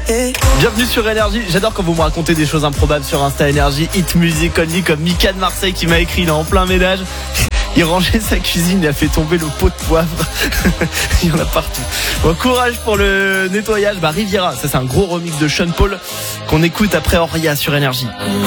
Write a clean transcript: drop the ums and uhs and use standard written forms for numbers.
Bienvenue sur Énergie. J'adore quand vous me racontez des choses improbables sur Insta Énergie. Hit Music Only, comme Mika de Marseille qui m'a écrit, il est en plein ménage. Il rangeait sa cuisine, il a fait tomber le pot de poivre. Il y en a partout. Bon, courage pour le nettoyage. Riviera, ça c'est un gros remix de Sean Paul qu'on écoute après Auria sur Énergie.